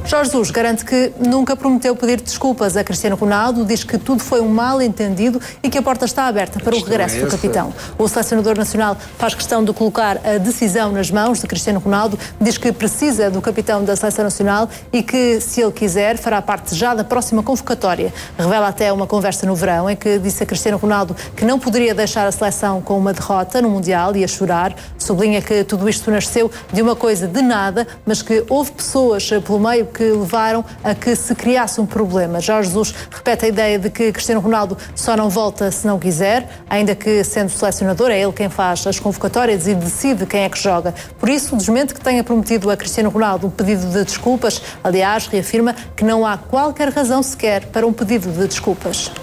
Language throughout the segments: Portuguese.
Jorge Jesus garante que nunca prometeu pedir desculpas a Cristiano Ronaldo, diz que tudo foi um mal-entendido e que a porta está aberta para o regresso do capitão. O selecionador nacional faz questão de colocar a decisão nas mãos de Cristiano Ronaldo, diz que precisa do capitão da seleção nacional e que, se ele quiser, fará parte já da próxima convocatória. Revela até uma conversa no verão em que disse a Cristiano Ronaldo que não poderia deixar a seleção com uma derrota no Mundial e a chorar. Sublinha que tudo isto nasceu de uma coisa de nada, mas que houve pessoas pelo meio que levaram a que se criasse um problema. Jorge Jesus repete a ideia de que Cristiano Ronaldo só não volta se não quiser, ainda que, sendo selecionador, é ele quem faz as convocatórias e decide quem é que joga. Por isso, desmente que tenha prometido a Cristiano Ronaldo um pedido de desculpas. Aliás, reafirma que não há qualquer razão sequer para um pedido de desculpas.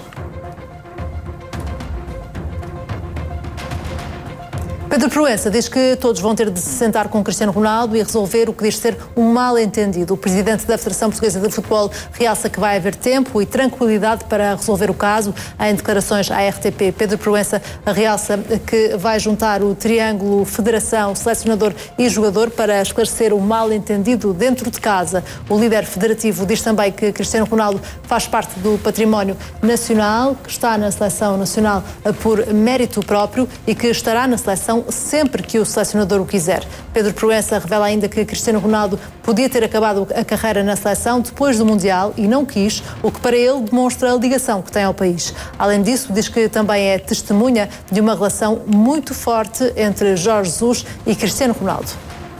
Pedro Proença diz que todos vão ter de se sentar com Cristiano Ronaldo e resolver o que diz ser um mal-entendido. O presidente da Federação Portuguesa de Futebol realça que vai haver tempo e tranquilidade para resolver o caso. Em declarações à RTP, Pedro Proença realça que vai juntar o triângulo Federação, Selecionador e Jogador para esclarecer o mal-entendido dentro de casa. O líder federativo diz também que Cristiano Ronaldo faz parte do património nacional, que está na Seleção Nacional por mérito próprio e que estará na seleção sempre que o selecionador o quiser. Pedro Proença revela ainda que Cristiano Ronaldo podia ter acabado a carreira na seleção depois do Mundial e não quis, o que para ele demonstra a ligação que tem ao país. Além disso, diz que também é testemunha de uma relação muito forte entre Jorge Jesus e Cristiano Ronaldo.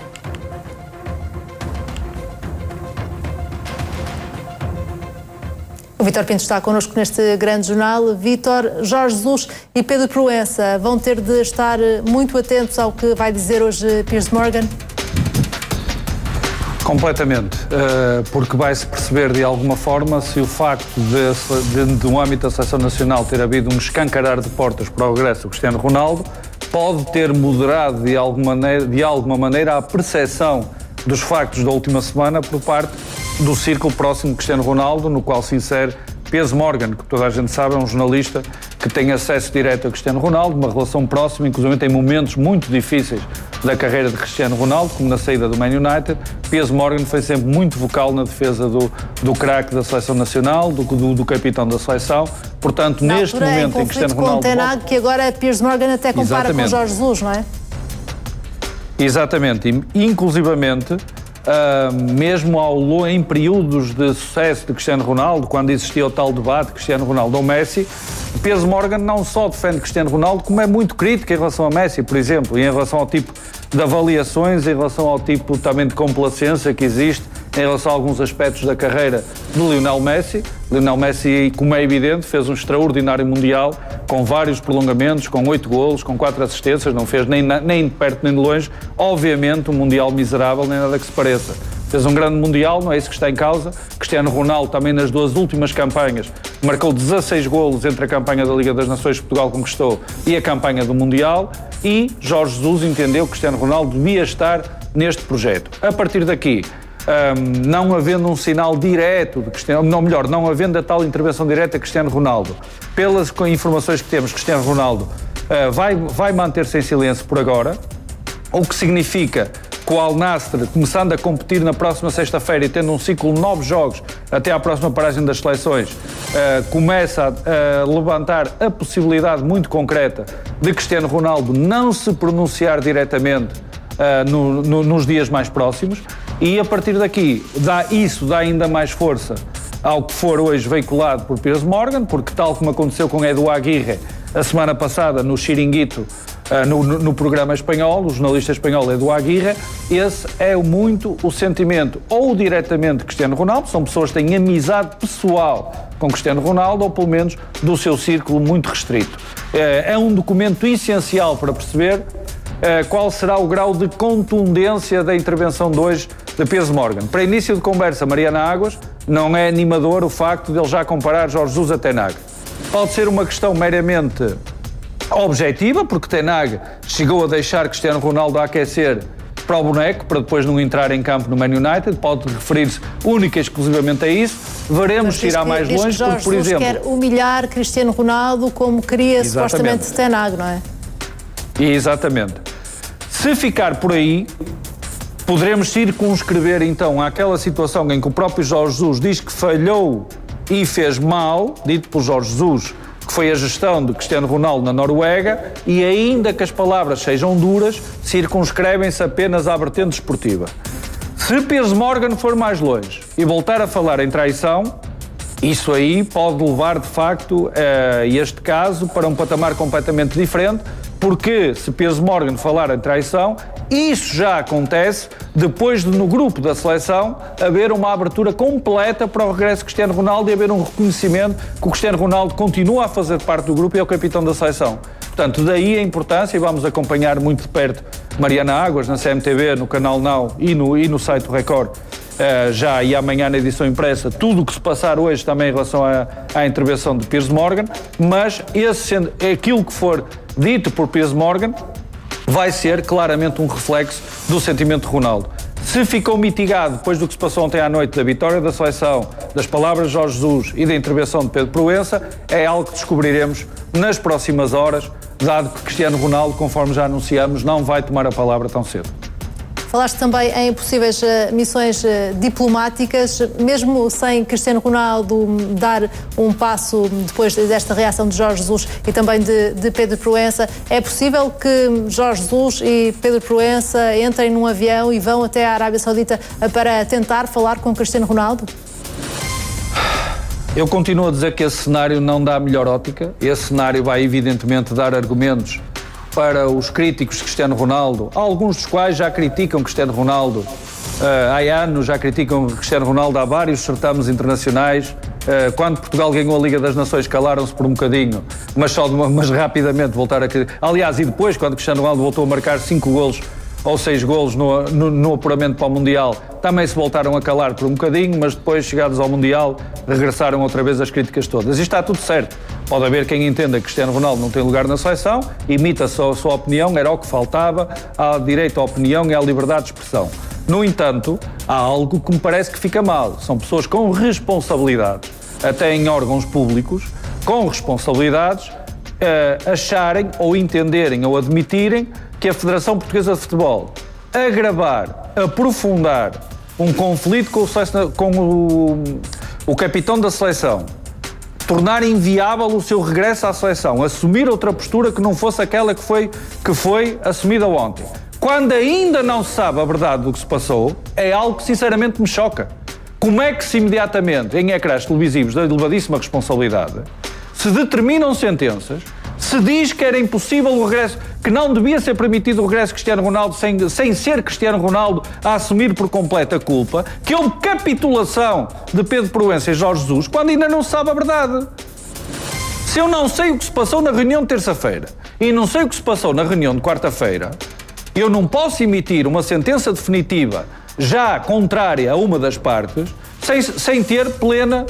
O Vítor Pinto está connosco neste grande jornal. Vítor, Jorge Jesus e Pedro Proença vão ter de estar muito atentos ao que vai dizer hoje Piers Morgan? Completamente, porque vai-se perceber de alguma forma se o facto de um âmbito da Seleção Nacional ter havido um escancarar de portas para o regresso do Cristiano Ronaldo pode ter moderado de alguma maneira a percepção dos factos da última semana por parte do círculo próximo de Cristiano Ronaldo, no qual se insere Piers Morgan, que toda a gente sabe é um jornalista que tem acesso direto a Cristiano Ronaldo, uma relação próxima, inclusive em momentos muito difíceis da carreira de Cristiano Ronaldo, como na saída do Man United. Piers Morgan foi sempre muito vocal na defesa do craque da seleção nacional, do capitão da seleção. Portanto, neste momento em Cristiano Ronaldo... com o Ten Hag, que agora Piers Morgan até compara com Jorge Jesus, não é? Exatamente, e inclusivamente, mesmo em períodos de sucesso de Cristiano Ronaldo, quando existia o tal debate Cristiano Ronaldo ou Messi, Piers Morgan não só defende Cristiano Ronaldo, como é muito crítico em relação a Messi, por exemplo, e em relação ao tipo de avaliações, em relação ao tipo também de complacência que existe em relação a alguns aspectos da carreira de Lionel Messi. Lionel Messi, como é evidente, fez um extraordinário Mundial, com vários prolongamentos, com 8 golos, com 4 assistências, não fez nem de perto nem de longe, obviamente um Mundial miserável, nem nada que se pareça. Fez um grande Mundial, não é isso que está em causa. Cristiano Ronaldo também nas 2 últimas campanhas marcou 16 golos entre a campanha da Liga das Nações que Portugal conquistou e a campanha do Mundial, e Jorge Jesus entendeu que Cristiano Ronaldo devia estar neste projeto. A partir daqui, não havendo um sinal direto de Cristiano, não havendo a tal intervenção direta de Cristiano Ronaldo, pelas informações que temos, Cristiano Ronaldo vai manter-se em silêncio por agora, o que significa que o Al Nassr, começando a competir na próxima sexta-feira e tendo um ciclo de 9 jogos até à próxima paragem das seleções, começa a levantar a possibilidade muito concreta de Cristiano Ronaldo não se pronunciar diretamente nos dias mais próximos, e a partir daqui dá ainda mais força ao que for hoje veiculado por Piers Morgan, porque tal como aconteceu com Edu Aguirre a semana passada no Chiringuito, no programa espanhol, o jornalista espanhol Edu Aguirre, esse é muito o sentimento, ou diretamente de Cristiano Ronaldo, são pessoas que têm amizade pessoal com Cristiano Ronaldo, ou pelo menos do seu círculo muito restrito. É um documento essencial para perceber qual será o grau de contundência da intervenção de hoje de Piers Morgan. Para início de conversa, Mariana Águas, não é animador o facto de ele já comparar Jorge Jesus a Ten Hag. Pode ser uma questão meramente objetiva, porque Ten Hag chegou a deixar Cristiano Ronaldo a aquecer para o boneco, para depois não entrar em campo no Man United, pode referir-se única e exclusivamente a isso. Veremos se irá mais longe, porque, por exemplo... quer humilhar Cristiano Ronaldo como queria supostamente Ten Hag, não é? Exatamente. Se ficar por aí, Poderemos circunscrever então àquela situação em que o próprio Jorge Jesus diz que falhou e fez mal, dito por Jorge Jesus, que foi a gestão de Cristiano Ronaldo na Noruega, e ainda que as palavras sejam duras, circunscrevem-se apenas à vertente esportiva. Se Piers Morgan for mais longe e voltar a falar em traição, isso aí pode levar, de facto, este caso para um patamar completamente diferente, porque se Piers Morgan falar em traição, isso já acontece depois de, no grupo da seleção, haver uma abertura completa para o regresso de Cristiano Ronaldo e haver um reconhecimento que o Cristiano Ronaldo continua a fazer parte do grupo e é o capitão da seleção. Portanto, daí a importância, e vamos acompanhar muito de perto Mariana Águas na CMTV, no canal Now e no site do Record, já e amanhã na edição impressa, tudo o que se passar hoje também em relação à intervenção de Piers Morgan, mas aquilo que for dito por Piers Morgan vai ser claramente um reflexo do sentimento de Ronaldo. Se ficou mitigado depois do que se passou ontem à noite da vitória da seleção, das palavras de Jorge Jesus e da intervenção de Pedro Proença, é algo que descobriremos nas próximas horas, dado que Cristiano Ronaldo, conforme já anunciamos, não vai tomar a palavra tão cedo. Falaste também em possíveis missões diplomáticas, mesmo sem Cristiano Ronaldo dar um passo depois desta reação de Jorge Jesus e também de Pedro Proença. É possível que Jorge Jesus e Pedro Proença entrem num avião e vão até a Arábia Saudita para tentar falar com Cristiano Ronaldo? Eu continuo a dizer que esse cenário não dá a melhor ótica. Esse cenário vai evidentemente dar argumentos para os críticos de Cristiano Ronaldo, alguns dos quais já criticam Cristiano Ronaldo há anos, já criticam Cristiano Ronaldo há vários certames internacionais. Quando Portugal ganhou a Liga das Nações, calaram-se por um bocadinho, mas rapidamente voltaram a criticar. Aliás, e depois, quando Cristiano Ronaldo voltou a marcar 5 golos ou 6 golos no apuramento para o Mundial, também se voltaram a calar por um bocadinho, mas depois, chegados ao Mundial, regressaram outra vez as críticas todas. E está tudo certo. Pode haver quem entenda que Cristiano Ronaldo não tem lugar na seleção, imita a sua opinião, era o que faltava, há direito à opinião e à liberdade de expressão. No entanto, há algo que me parece que fica mal. São pessoas com responsabilidades, até em órgãos públicos, com responsabilidades, acharem ou entenderem ou admitirem que a Federação Portuguesa de Futebol agravar, aprofundar um conflito com o capitão da seleção, tornar inviável o seu regresso à seleção, assumir outra postura que não fosse aquela que foi assumida ontem, quando ainda não se sabe a verdade do que se passou, é algo que sinceramente me choca. Como é que se imediatamente, em ecrãs televisivos de elevadíssima responsabilidade, se determinam sentenças, se diz que era impossível o regresso, que não devia ser permitido o regresso de Cristiano Ronaldo sem ser Cristiano Ronaldo a assumir por completo a culpa, que houve capitulação de Pedro Proença e Jorge Jesus, quando ainda não se sabe a verdade. Se eu não sei o que se passou na reunião de terça-feira e não sei o que se passou na reunião de quarta-feira, eu não posso emitir uma sentença definitiva já contrária a uma das partes sem ter plena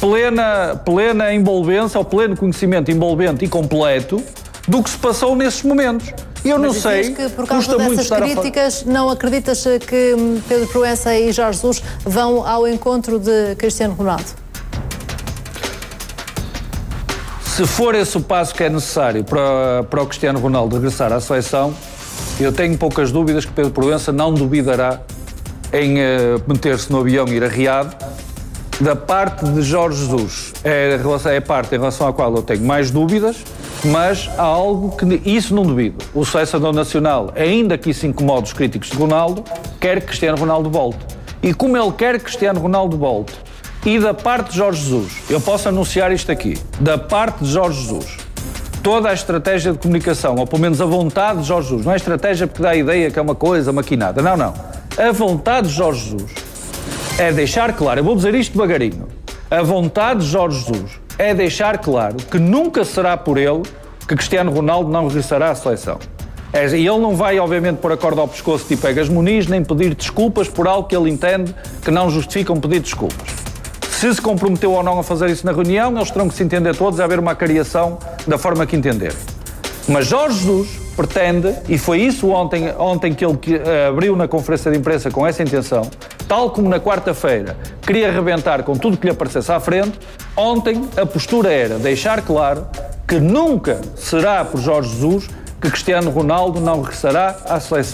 envolvência ou pleno conhecimento envolvente e completo do que se passou nesses momentos. Eu não sei, que por causa dessas críticas não acreditas que Pedro Proença e Jorge Jesus vão ao encontro de Cristiano Ronaldo? Se for esse o passo que é necessário para o Cristiano Ronaldo regressar à seleção, eu tenho poucas dúvidas que Pedro Proença não duvidará em meter-se no avião e ir a Riad. Da parte de Jorge Jesus, é a parte em relação à qual eu tenho mais dúvidas, mas há algo que isso não duvido. O selecionador nacional, ainda que isso incomode os críticos de Ronaldo, quer que Cristiano Ronaldo volte. E como ele quer que Cristiano Ronaldo volte, e da parte de Jorge Jesus, eu posso anunciar isto aqui, da parte de Jorge Jesus, toda a estratégia de comunicação, ou pelo menos a vontade de Jorge Jesus, não é estratégia porque dá a ideia que é uma coisa maquinada, não. A vontade de Jorge Jesus é deixar claro, eu vou dizer isto devagarinho, a vontade de Jorge Jesus é deixar claro que nunca será por ele que Cristiano Ronaldo não regressará à seleção. E ele não vai, obviamente, pôr a corda ao pescoço tipo Egas Muniz, nem pedir desculpas por algo que ele entende que não justifica um pedido de desculpas. Se comprometeu ou não a fazer isso na reunião, eles terão que se entender todos e haver uma cariação da forma que entenderem. Mas Jorge Jesus pretende, e foi isso ontem que ele abriu na conferência de imprensa com essa intenção, tal como na quarta-feira queria arrebentar com tudo que lhe aparecesse à frente, ontem a postura era deixar claro que nunca será por Jorge Jesus que Cristiano Ronaldo não regressará à seleção.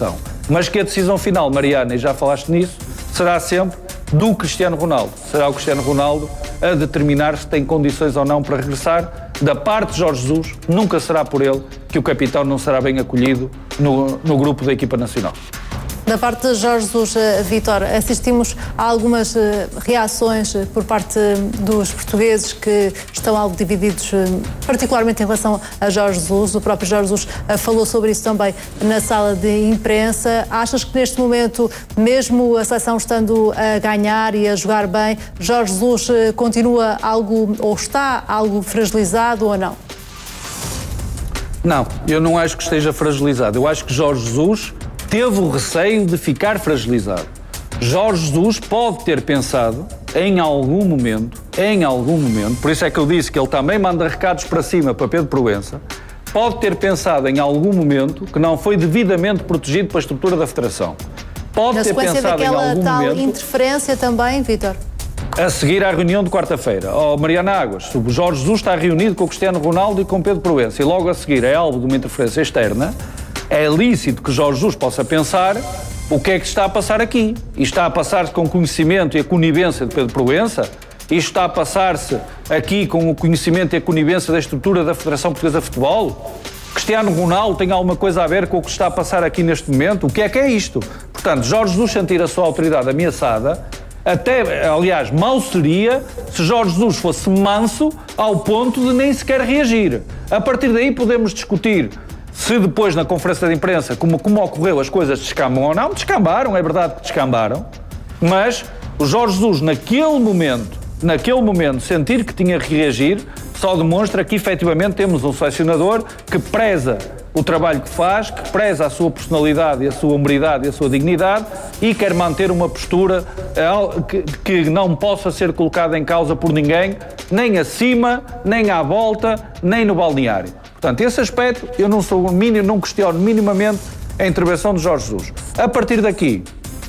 mas que a decisão final, Mariana, e já falaste nisso, será sempre do Cristiano Ronaldo. Será o Cristiano Ronaldo a determinar se tem condições ou não para regressar. Da parte de Jorge Jesus, nunca será por ele que o capitão não será bem acolhido no grupo da equipa nacional. Da parte de Jorge Jesus, Vítor, assistimos a algumas reações por parte dos portugueses que estão algo divididos, particularmente em relação a Jorge Jesus. O próprio Jorge Jesus falou sobre isso também na sala de imprensa. Achas que neste momento, mesmo a seleção estando a ganhar e a jogar bem, Jorge Jesus continua algo, ou está algo fragilizado ou não? Não, eu não acho que esteja fragilizado. Eu acho que Jorge Jesus teve o receio de ficar fragilizado. Jorge Jesus pode ter pensado, em algum momento, por isso é que eu disse que ele também manda recados para cima para Pedro Proença, pode ter pensado em algum momento que não foi devidamente protegido pela estrutura da Federação. Pode ter pensado em algum momento... Na sequência daquela tal interferência também, Vítor? A seguir à reunião de quarta-feira. Mariana Águas, o Jorge Jesus está reunido com o Cristiano Ronaldo e com Pedro Proença e logo a seguir é alvo de uma interferência externa. É lícito que Jorge Jesus possa pensar o que é que está a passar aqui. Isto está a passar-se com o conhecimento e a conivência de Pedro Proença? Isto está a passar-se aqui com o conhecimento e a conivência da estrutura da Federação Portuguesa de Futebol? Cristiano Ronaldo tem alguma coisa a ver com o que está a passar aqui neste momento? O que é isto? Portanto, Jorge Jesus sentir a sua autoridade ameaçada, até, aliás, mal seria se Jorge Jesus fosse manso ao ponto de nem sequer reagir. A partir daí podemos discutir se depois na conferência de imprensa, como ocorreu, as coisas descambam ou não. Descambaram, é verdade que descambaram, mas o Jorge Jesus naquele momento, sentir que tinha que reagir, só demonstra que efetivamente temos um selecionador que preza o trabalho que faz, que preza a sua personalidade e a sua hombridade e a sua dignidade e quer manter uma postura que não possa ser colocada em causa por ninguém, nem acima, nem à volta, nem no balneário. Portanto, esse aspecto eu não questiono minimamente a intervenção de Jorge Jesus. A partir daqui,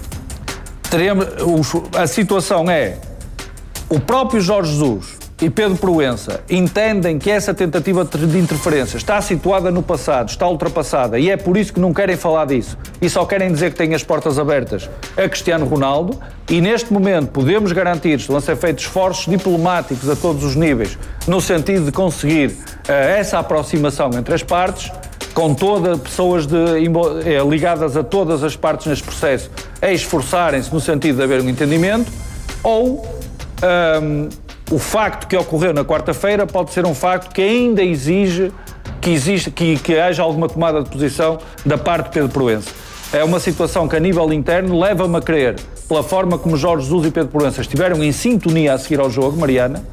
a situação é o próprio Jorge Jesus e Pedro Proença entendem que essa tentativa de interferência está situada no passado, está ultrapassada e é por isso que não querem falar disso e só querem dizer que têm as portas abertas a Cristiano Ronaldo e neste momento podemos garantir que vão ser feitos esforços diplomáticos a todos os níveis no sentido de conseguir essa aproximação entre as partes, com pessoas ligadas a todas as partes neste processo a esforçarem-se no sentido de haver um entendimento, ou o facto que ocorreu na quarta-feira pode ser um facto que ainda exige que haja alguma tomada de posição da parte de Pedro Proença. É uma situação que a nível interno leva-me a crer, pela forma como Jorge Jesus e Pedro Proença estiveram em sintonia a seguir ao jogo, Mariana,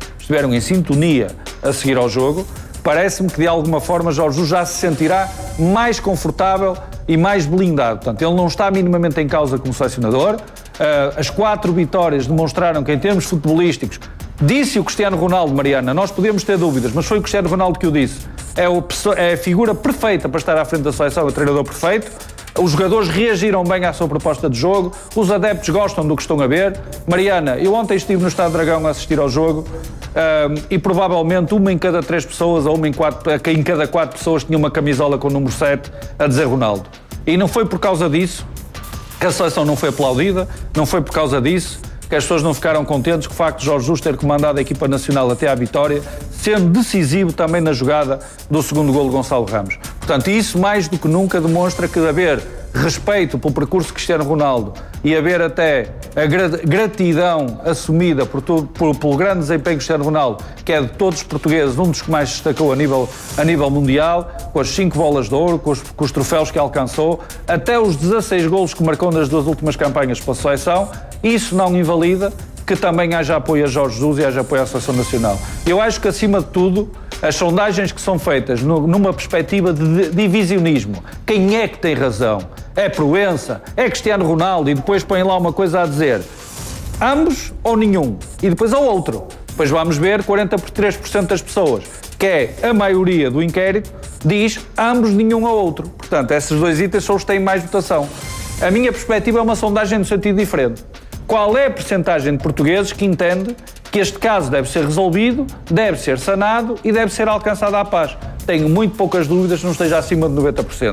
parece-me que de alguma forma Jorge Jesus já se sentirá mais confortável e mais blindado. Portanto, ele não está minimamente em causa como selecionador. As 4 vitórias demonstraram que em termos futebolísticos, disse o Cristiano Ronaldo, Mariana, nós podemos ter dúvidas, mas foi o Cristiano Ronaldo que o disse. É a figura perfeita para estar à frente da seleção, o treinador perfeito. Os jogadores reagiram bem à sua proposta de jogo, os adeptos gostam do que estão a ver. Mariana, eu ontem estive no Estádio Dragão a assistir ao jogo e provavelmente uma em cada 3 pessoas ou em cada 4 pessoas tinha uma camisola com o número 7 a dizer Ronaldo. E não foi por causa disso que a seleção não foi aplaudida, não foi por causa disso que as pessoas não ficaram contentes com o facto de Jorge Jesus ter comandado a equipa nacional até à vitória, sendo decisivo também na jogada do segundo golo de Gonçalo Ramos. Portanto, isso mais do que nunca demonstra que haver respeito pelo percurso de Cristiano Ronaldo e haver até a gratidão assumida pelo grande desempenho de Cristiano Ronaldo, que é de todos os portugueses, um dos que mais destacou a nível mundial, com as 5 bolas de ouro, com os troféus que alcançou, até os 16 golos que marcou nas 2 últimas campanhas pela seleção, isso não invalida que também haja apoio a Jorge Jesus e haja apoio à Seleção Nacional. Eu acho que, acima de tudo, as sondagens que são feitas numa perspectiva de divisionismo, quem é que tem razão? É Proença? É Cristiano Ronaldo? E depois põem lá uma coisa a dizer ambos ou nenhum? E depois ao outro. Depois vamos ver 43% das pessoas, que é a maioria do inquérito, diz ambos, nenhum ou outro. Portanto, esses 2 itens são os que têm mais votação. A minha perspectiva é uma sondagem no sentido diferente. Qual é a percentagem de portugueses que entende que este caso deve ser resolvido, deve ser sanado e deve ser alcançada a paz? Tenho muito poucas dúvidas que não esteja acima de 90%.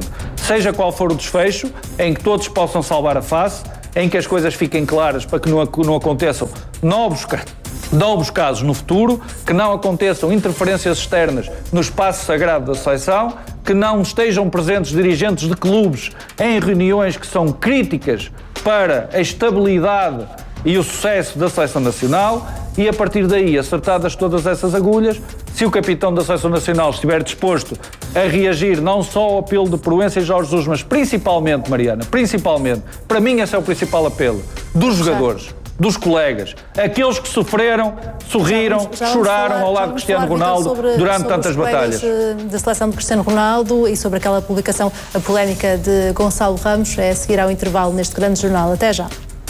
seja qual for o desfecho, em que todos possam salvar a face, em que as coisas fiquem claras para que não aconteçam novos casos no futuro, que não aconteçam interferências externas no espaço sagrado da seleção, que não estejam presentes dirigentes de clubes em reuniões que são críticas para a estabilidade e o sucesso da seleção nacional, e a partir daí, acertadas todas essas agulhas, se o capitão da seleção nacional estiver disposto a reagir não só ao apelo de Proença e Jorge Jesus, mas principalmente, Mariana, para mim esse é o principal apelo, dos jogadores, dos colegas, aqueles que sofreram, sorriram, choraram ao lado de Cristiano Ronaldo durante tantas batalhas. Da seleção de Cristiano Ronaldo e sobre aquela publicação polémica de Gonçalo Ramos, é a seguir ao intervalo neste grande jornal. Até já.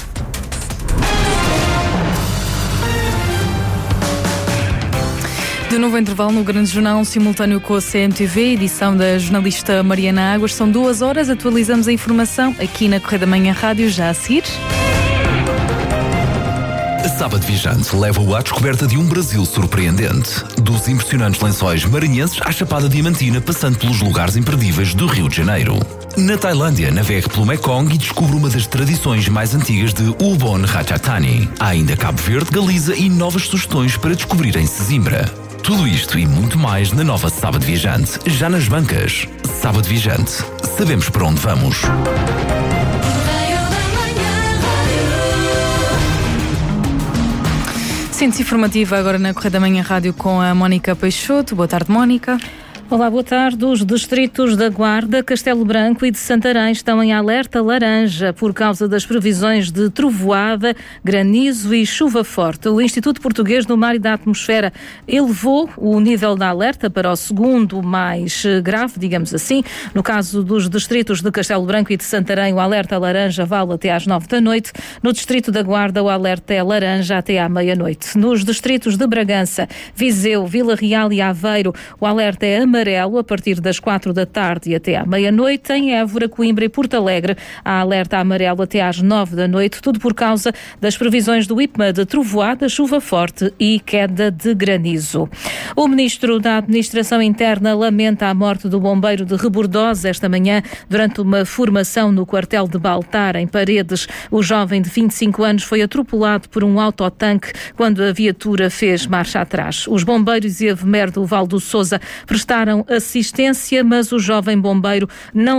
De novo intervalo no Grande Jornal, simultâneo com a CMTV, edição da jornalista Mariana Águas. São 2 horas, atualizamos a informação aqui na Correio da Manhã Rádio, já a seguir. A Sábado Viajante leva-o à descoberta de um Brasil surpreendente. Dos impressionantes lençóis maranhenses à Chapada Diamantina, passando pelos lugares imperdíveis do Rio de Janeiro. Na Tailândia, navegue pelo Mekong e descubra uma das tradições mais antigas de Ubon Ratchathani. Há ainda Cabo Verde, Galiza e novas sugestões para descobrir em Sesimbra. Tudo isto e muito mais na nova Sábado Viajante, já nas bancas. Sábado Viajante. Sabemos para onde vamos. Síntese informativa agora na Correio da Manhã Rádio com a Mónica Peixoto. Boa tarde, Mónica. Olá, boa tarde. Os distritos da Guarda, Castelo Branco e de Santarém estão em alerta laranja por causa das previsões de trovoada, granizo e chuva forte. O Instituto Português do Mar e da Atmosfera elevou o nível da alerta para o segundo mais grave, digamos assim. No caso dos distritos de Castelo Branco e de Santarém, o alerta laranja vale até às 9 da noite. No distrito da Guarda, o alerta é laranja até à meia-noite. Nos distritos de Bragança, Viseu, Vila Real e Aveiro, o alerta é amarelo a partir das 4 da tarde e até à meia-noite. Em Évora, Coimbra e Porto Alegre, há alerta amarelo até às 9 da noite, tudo por causa das previsões do IPMA de trovoada, chuva forte e queda de granizo. O Ministro da Administração Interna lamenta a morte do bombeiro de Rebordosa esta manhã durante uma formação no quartel de Baltar, em Paredes. O jovem de 25 anos foi atropelado por um autotanque quando a viatura fez marcha atrás. Os bombeiros e a VMER do Val do Sousa prestaram assistência, mas o jovem bombeiro não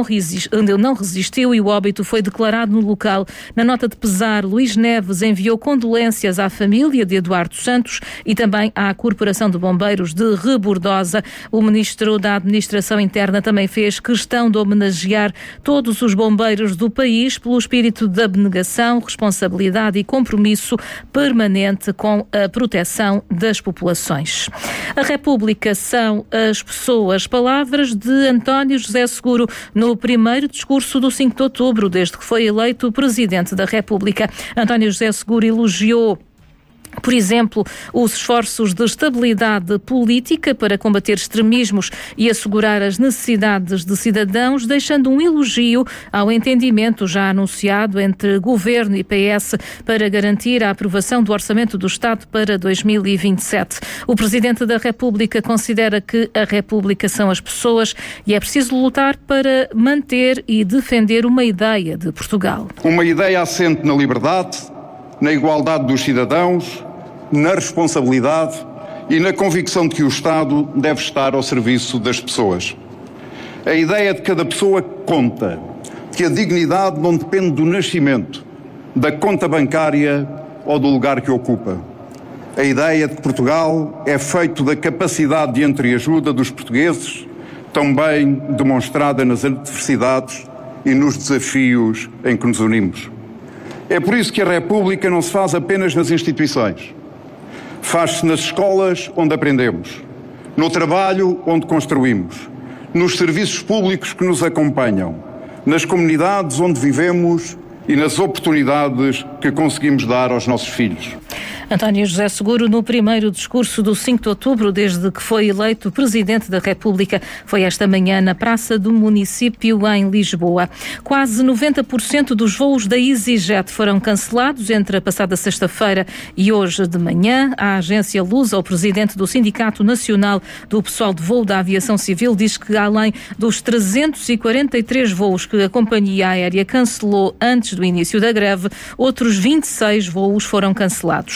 resistiu e o óbito foi declarado no local. Na nota de pesar, Luís Neves enviou condolências à família de Eduardo Santos e também à Corporação de Bombeiros de Rebordosa. O Ministro da Administração Interna também fez questão de homenagear todos os bombeiros do país pelo espírito de abnegação, responsabilidade e compromisso permanente com a proteção das populações. A República são as pessoas. Palavras de António José Seguro no primeiro discurso do 5 de outubro, desde que foi eleito Presidente da República. António José Seguro elogiou, por exemplo, os esforços de estabilidade política para combater extremismos e assegurar as necessidades de cidadãos, deixando um elogio ao entendimento já anunciado entre Governo e PS para garantir a aprovação do Orçamento do Estado para 2027. O Presidente da República considera que a República são as pessoas e é preciso lutar para manter e defender uma ideia de Portugal. Uma ideia assente na liberdade, na igualdade dos cidadãos, na responsabilidade e na convicção de que o Estado deve estar ao serviço das pessoas. A ideia de que cada pessoa conta, que a dignidade não depende do nascimento, da conta bancária ou do lugar que ocupa. A ideia de que Portugal é feito da capacidade de entreajuda dos portugueses, também demonstrada nas adversidades e nos desafios em que nos unimos. É por isso que a República não se faz apenas nas instituições. Faz-se nas escolas onde aprendemos, no trabalho onde construímos, nos serviços públicos que nos acompanham, nas comunidades onde vivemos e nas oportunidades que conseguimos dar aos nossos filhos. António José Seguro, no primeiro discurso do 5 de outubro, desde que foi eleito Presidente da República, foi esta manhã na Praça do Município, em Lisboa. Quase 90% dos voos da EasyJet foram cancelados entre a passada sexta-feira e hoje de manhã. A agência Lusa, o Presidente do Sindicato Nacional do Pessoal de Voo da Aviação Civil, diz que além dos 343 voos que a companhia aérea cancelou antes do início da greve, outros 26 voos foram cancelados.